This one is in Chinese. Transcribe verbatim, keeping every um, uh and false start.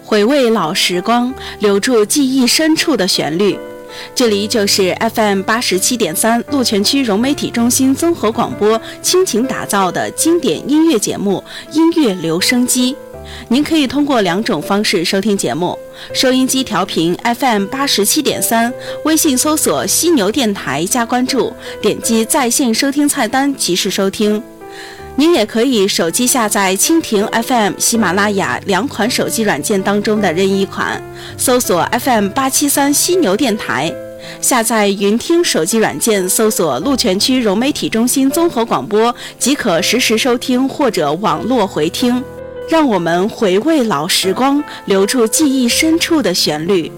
回味老时光，留住记忆深处的旋律。这里就是 F M 八十七点三鹿泉区融媒体中心综合广播倾情打造的经典音乐节目《音乐留声机》。您可以通过两种方式收听节目：收音机调频 F M 八十七点三，微信搜索犀牛电台加关注，点击在线收听菜单即时收听。您也可以手机下载蜻蜓 F M、喜马拉雅两款手机软件当中的任意一款，搜索 F M 八七三犀牛电台。下载云听手机软件，搜索鹿泉区融媒体中心综合广播，即可实时收听或者网络回听。让我们回味老时光，留住记忆深处的旋律。